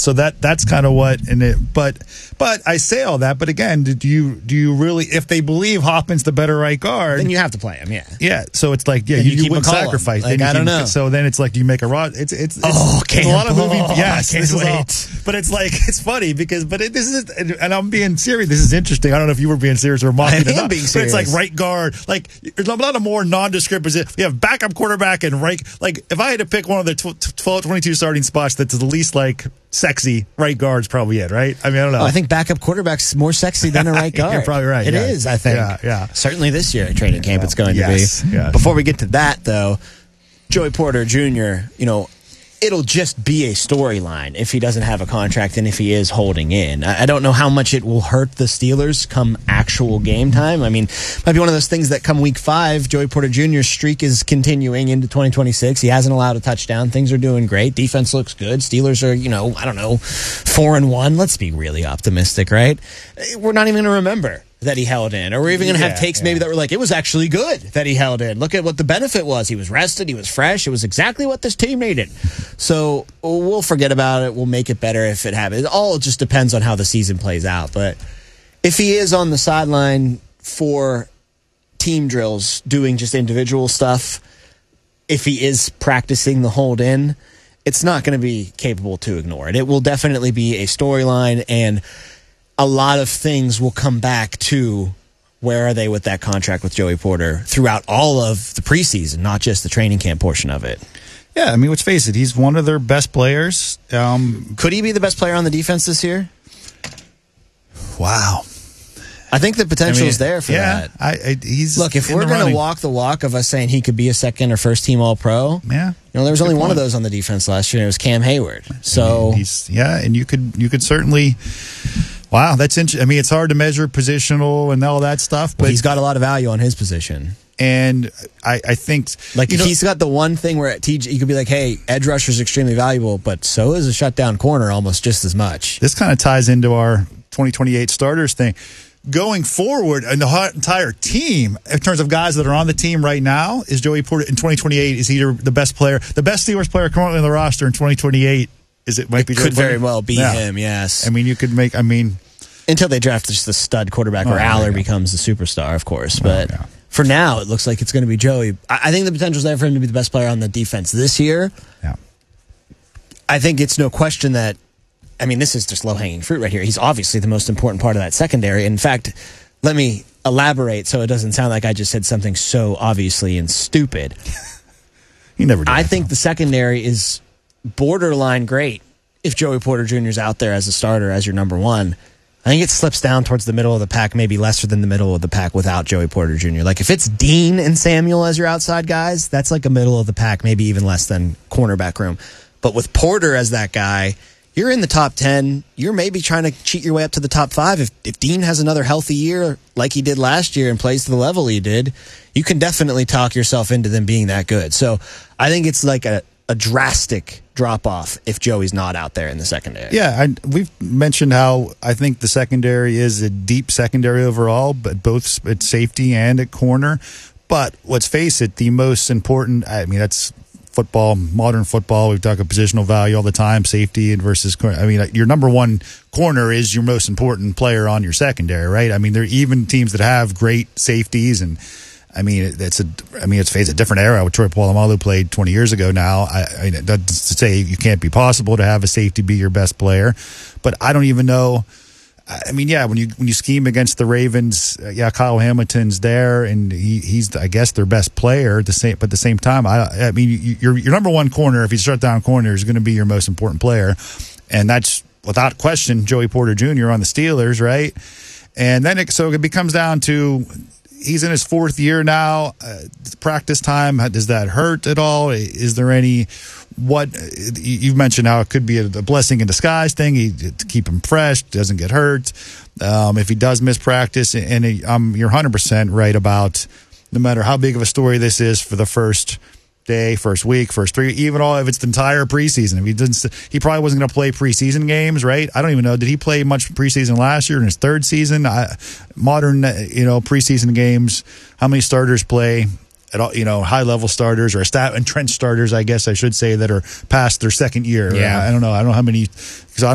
So that's kind of what but I say all that. But again, do you really, if they believe Hoffman's the better right guard, then you have to play him. Yeah. Yeah. So it's like you wouldn't sacrifice. Like, I don't know. So then it's like, do you make a rod? It's a lot of movie. Yes, I can't wait. But it's like, it's funny because this is, and I'm being serious. This is interesting. I don't know if you were being serious or mocking it. Being serious. But it's like right guard. Like there's a lot of more nondescript position. We have backup quarterback and right. Like if I had to pick one of the 22 starting spots that's the least like sexy, right guard's probably it, right? I mean, I don't know. I think backup quarterback's more sexy than a right guard. You're probably right. It is, I think. Yeah. Certainly this year at training camp it's going to be. Yes. Before we get to that, though, Joey Porter Jr., it'll just be a storyline if he doesn't have a contract and if he is holding in. I don't know how much it will hurt the Steelers come actual game time. I mean, might be one of those things that come week 5, Joey Porter Jr.'s streak is continuing into 2026. He hasn't allowed a touchdown. Things are doing great. Defense looks good. Steelers are, 4-1. Let's be really optimistic, right? We're not even going to remember that he held in, or we're even going to have takes maybe that were like, it was actually good that he held in. Look at what the benefit was. He was rested. He was fresh. It was exactly what this team needed. So we'll forget about it. We'll make it better if it happens. It all just depends on how the season plays out. But if he is on the sideline for team drills, doing just individual stuff, if he is practicing the hold in, it's not going to be capable to ignore it. It will definitely be a storyline, and a lot of things will come back to where are they with that contract with Joey Porter throughout all of the preseason, not just the training camp portion of it. Yeah, I mean, let's face it, he's one of their best players. Could he be the best player on the defense this year? Wow. I think the potential is there for that. Look, if we're going to walk the walk of us saying he could be a second or first team All-Pro, there was only one of those on the defense last year, and it was Cam Hayward. So and you could certainly. Wow, that's interesting. I mean, it's hard to measure positional and all that stuff, but he's got a lot of value on his position. And I think he's got the one thing where at TJ you could be like, hey, edge rusher is extremely valuable, but so is a shutdown corner almost just as much. This kind of ties into our 2028 starters thing. Going forward, and the entire team, in terms of guys that are on the team right now, is Joey Porter in 2028 is either the best Steelers player currently on the roster in 2028. Could very well be him, yes. I mean, until they draft just the stud quarterback or Aller becomes the superstar, of course. But for now, it looks like it's going to be Joey. I think the potential is there for him to be the best player on the defense this year. Yeah. I think it's no question that, this is just low-hanging fruit right here. He's obviously the most important part of that secondary. In fact, let me elaborate so it doesn't sound like I just said something so obviously and stupid. You never do. I think the secondary is borderline great if Joey Porter Jr. is out there as a starter, as your number one. I think it slips down towards the middle of the pack, maybe lesser than the middle of the pack without Joey Porter Jr. Like if it's Dean and Samuel as your outside guys, that's like a middle of the pack, maybe even less than cornerback room. But with Porter as that guy, you're in the top 10. You're maybe trying to cheat your way up to the top 5. If Dean has another healthy year like he did last year and plays to the level he did, you can definitely talk yourself into them being that good. So I think it's like a drastic drop-off if Joey's not out there in the secondary. Yeah, we've mentioned how I think the secondary is a deep secondary overall, but both at safety and at corner. But let's face it, the most important, that's football, modern football. We talk about positional value all the time, safety versus corner. Your number one corner is your most important player on your secondary, right? There are even teams that have great safeties, and it's a different era. Troy Polamalu played 20 years ago now. That's to say you can't be possible to have a safety be your best player, but I don't even know. When you scheme against the Ravens, Kyle Hamilton's there, and he's I guess their best player. But at the same time, your number one corner, if you shut down corner, is going to be your most important player, and that's without question Joey Porter Jr. on the Steelers, right? And then it becomes down to he's in his 4th year now. Practice time, does that hurt at all? Is there any? What you've mentioned how it could be a blessing in disguise thing. To keep him fresh, doesn't get hurt. If he does miss practice, and you're 100% right about no matter how big of a story this is for the first day, first week, first 3, even all if it's the entire preseason. If he probably wasn't going to play preseason games, right? I don't even know. Did he play much preseason last year in his 3rd season? Modern, preseason games. How many starters play? At all, high-level starters or entrenched starters, I guess I should say, that are past their 2nd year. Yeah. I don't know how many. Because